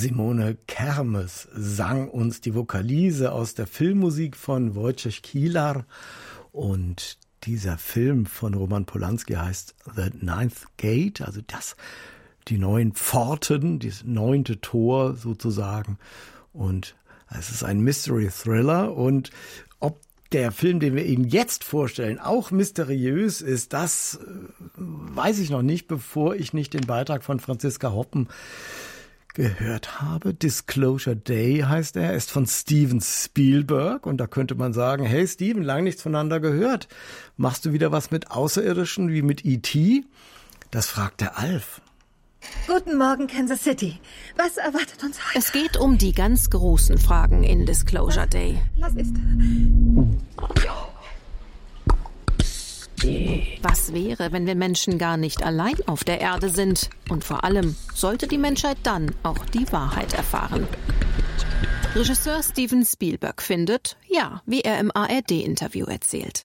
Simone Kermes sang uns die Vokalise aus der Filmmusik von Wojciech Kilar. Und dieser Film von Roman Polanski heißt The Ninth Gate, also die 9 Pforten, das 9. Tor sozusagen. Und es ist ein Mystery-Thriller. Und ob der Film, den wir Ihnen jetzt vorstellen, auch mysteriös ist, das weiß ich noch nicht, bevor ich nicht den Beitrag von Franziska Hoppen gehört habe. Disclosure Day heißt er, ist von Steven Spielberg. Und da könnte man sagen, hey Steven, lang nichts voneinander gehört. Machst du wieder was mit Außerirdischen wie mit E.T.? Das fragt der Alf. Guten Morgen, Kansas City. Was erwartet uns heute? Es geht um die ganz großen Fragen in Disclosure Day. Was ist? Was wäre, wenn wir Menschen gar nicht allein auf der Erde sind? Und vor allem, sollte die Menschheit dann auch die Wahrheit erfahren? Regisseur Steven Spielberg findet, ja, wie er im ARD-Interview erzählt.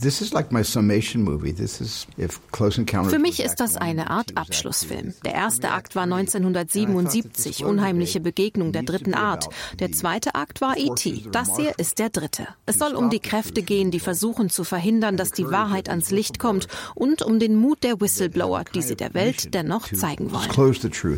Für mich ist das eine Art Abschlussfilm. Der erste Akt war 1977, Unheimliche Begegnung der dritten Art. Der zweite Akt war E.T. Das hier ist der dritte. Es soll um die Kräfte gehen, die versuchen zu verhindern, dass die Wahrheit ans Licht kommt, und um den Mut der Whistleblower, die sie der Welt dennoch zeigen wollen.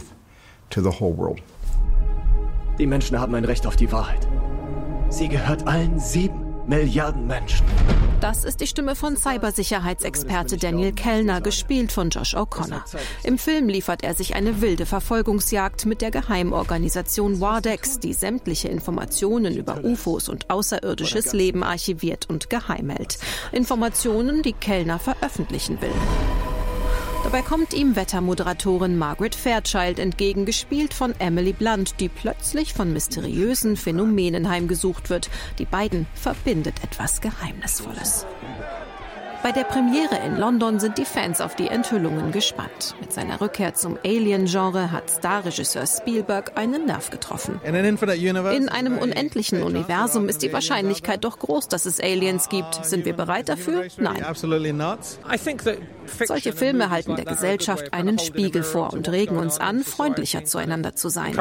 Die Menschen haben ein Recht auf die Wahrheit. Sie gehört allen 7 Milliarden Menschen. Das ist die Stimme von Cybersicherheitsexperte Daniel Kellner, gespielt von Josh O'Connor. Im Film liefert er sich eine wilde Verfolgungsjagd mit der Geheimorganisation Wardex, die sämtliche Informationen über UFOs und außerirdisches Leben archiviert und geheim hält. Informationen, die Kellner veröffentlichen will. Dabei kommt ihm Wettermoderatorin Margaret Fairchild entgegen, gespielt von Emily Blunt, die plötzlich von mysteriösen Phänomenen heimgesucht wird. Die beiden verbindet etwas Geheimnisvolles. Bei der Premiere in London sind die Fans auf die Enthüllungen gespannt. Mit seiner Rückkehr zum Alien-Genre hat Starregisseur Spielberg einen Nerv getroffen. In einem unendlichen Universum ist die Wahrscheinlichkeit doch groß, dass es Aliens gibt. Sind wir bereit dafür? Nein. Solche Filme halten der Gesellschaft einen Spiegel vor und regen uns an, freundlicher zueinander zu sein.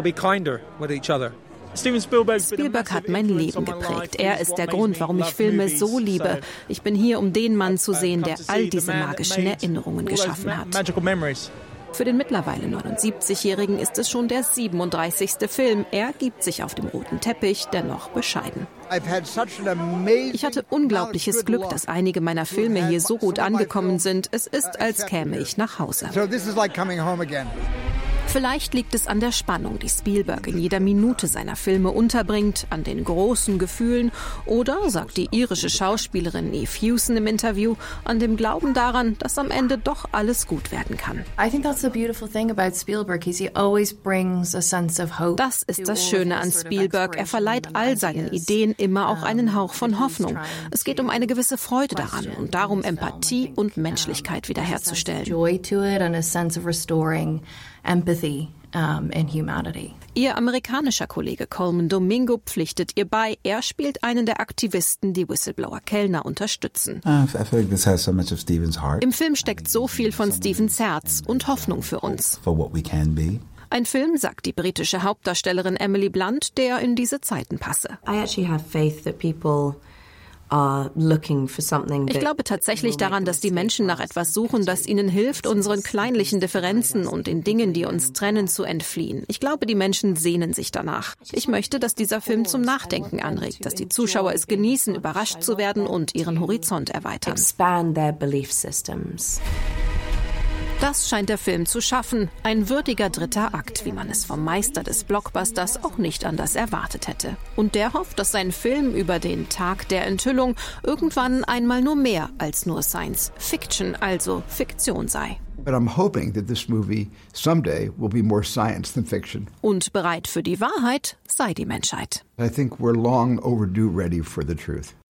Spielberg hat mein Leben geprägt. Er ist der Grund, warum ich Filme so liebe. Ich bin hier, um den Mann zu sehen, der all diese magischen Erinnerungen geschaffen hat. Für den mittlerweile 79-Jährigen ist es schon der 37. Film. Er gibt sich auf dem roten Teppich dennoch bescheiden. Ich hatte unglaubliches Glück, dass einige meiner Filme hier so gut angekommen sind. Es ist, als käme ich nach Hause. Vielleicht liegt es an der Spannung, die Spielberg in jeder Minute seiner Filme unterbringt, an den großen Gefühlen oder, sagt die irische Schauspielerin Eve Hewson im Interview, an dem Glauben daran, dass am Ende doch alles gut werden kann. Das ist das Schöne an Spielberg. Er verleiht all seinen Ideen immer auch einen Hauch von Hoffnung. Es geht um eine gewisse Freude daran und darum, Empathie und Menschlichkeit wiederherzustellen. Empathy and humanity. Ihr amerikanischer Kollege Coleman Domingo pflichtet ihr bei. Er spielt einen der Aktivisten, die Whistleblower Kellner unterstützen. Im Film steckt so viel von Stevens Herz und Hoffnung für uns. Ein Film, sagt die britische Hauptdarstellerin Emily Blunt, der in diese Zeiten passe. Ich glaube tatsächlich daran, dass die Menschen nach etwas suchen, das ihnen hilft, unseren kleinlichen Differenzen und den Dingen, die uns trennen, zu entfliehen. Ich glaube, die Menschen sehnen sich danach. Ich möchte, dass dieser Film zum Nachdenken anregt, dass die Zuschauer es genießen, überrascht zu werden und ihren Horizont erweitern. Das scheint der Film zu schaffen. Ein würdiger dritter Akt, wie man es vom Meister des Blockbusters auch nicht anders erwartet hätte. Und der hofft, dass sein Film über den Tag der Enthüllung irgendwann einmal nur mehr als nur Science Fiction, also Fiktion sei. Und bereit für die Wahrheit sei die Menschheit. I think we're long overdue ready for the truth.